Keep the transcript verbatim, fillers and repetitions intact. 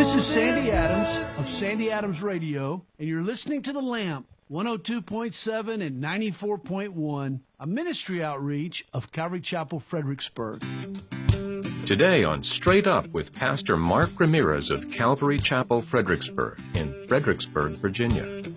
This is Sandy Adams of Sandy Adams Radio, and you're listening to The Lamp, one oh two point seven and ninety-four point one, a ministry outreach of Calvary Chapel, Fredericksburg. Today on Straight Up with Pastor Mark Ramirez of Calvary Chapel, Fredericksburg, in Fredericksburg, Virginia.